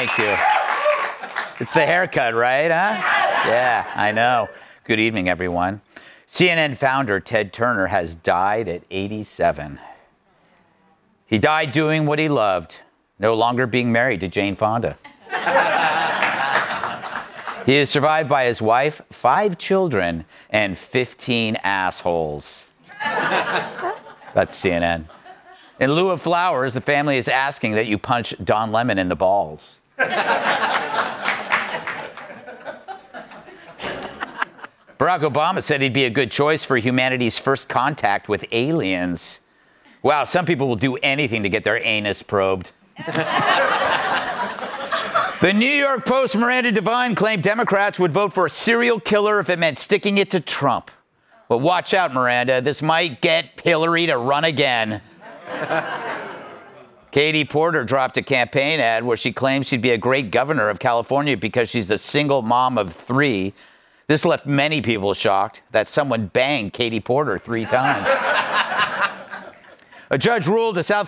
Thank you. It's the haircut, right, huh? Yeah, I know. Good evening, everyone. CNN founder Ted Turner has died at 87. He died doing what he loved, no longer being married to Jane Fonda. He is survived by his wife, 5 children, and 15 assholes. That's CNN. In lieu of flowers, the family is asking that you punch Don Lemon in the balls. Barack Obama said he'd be a good choice for humanity's first contact with aliens. Wow, some people will do anything to get their anus probed. The New York Post Miranda Devine claimed Democrats would vote for a serial killer if it meant sticking it to Trump. But watch out, Miranda. This might get Hillary to run again. Katie Porter dropped a campaign ad where she claims she'd be a great governor of California because she's a single mom of 3. This left many people shocked that someone banged Katie Porter 3 times. A judge ruled a South